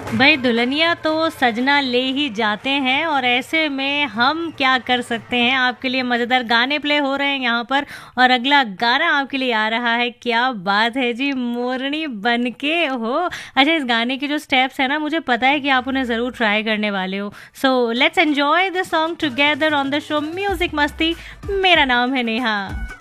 भाई दुल्हनिया तो सजना ले ही जाते हैं और ऐसे में हम क्या कर सकते हैं। आपके लिए मज़ेदार गाने प्ले हो रहे हैं यहाँ पर और अगला गाना आपके लिए आ रहा है। क्या बात है जी, मोरनी बनके हो। अच्छा, इस गाने के जो स्टेप्स हैं ना, मुझे पता है कि आप उन्हें ज़रूर ट्राई करने वाले हो। So let's enjoy this song together on the show music मस्ती। मेरा नाम है नेहा।